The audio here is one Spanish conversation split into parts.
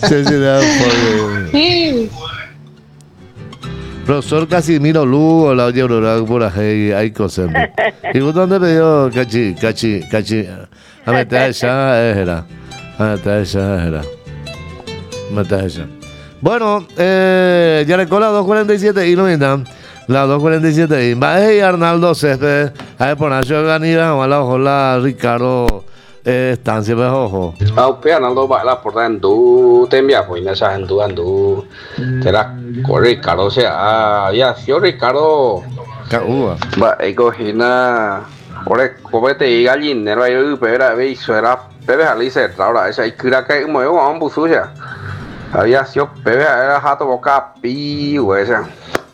Sí, sí, profesor Casimiro Lugo, la oye Aurora por ahí, hay cosas. ¿Y vos dónde pidió cachi? A meter allá, era. A meter allá, era. Meter allá. Bueno, ya le cola 2:47 y no mientan. La 2:47 y va Arnaldo Céspedes. A ver, por Nacho Ganira, hola, Ricardo. Estancia, pues, ojo. Pe Arnaldo va la porta en tu tembia pues na sa en tu te la corre Ricardo sea ya yo Ricardo va ego hina ore cobete y gallinero ahí pero ve suera bebe alice ahora esa ikira que mo yo am busu ya había sido bebe era jato boca pi esa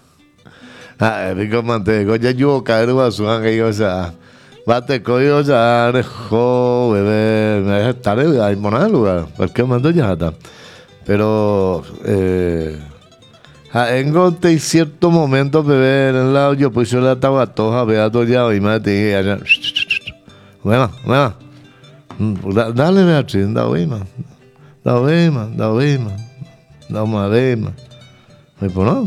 Rico Mantego, ya yo caer basuan que yo sea. Bate coyo ya rejo, bebé, me deja estar ahí monal, porque mando ya está. Pero, en cierto momento, bebé, en el lado yo pues yo la estaba toja, vea todo ya, y me dije, allá, bueno, dale, Beatriz, da wima, me pongo.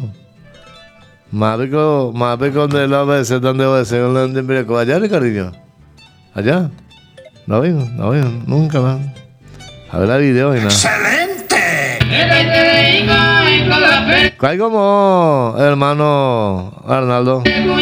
Mabeco de la vez, donde va a ser un landembre allá, cariño. Allá. No vimos, nunca más. A ver la video y nada. ¡Excelente! Cae como hermano Arnaldo.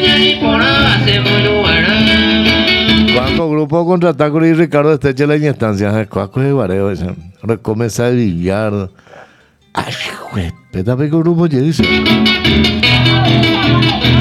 Cuando grupo contraataco y Ricardo Esteche la instancia, cuaco de bareo, recomienza a billar. Ay, güey, peta peco grupo, ya dice.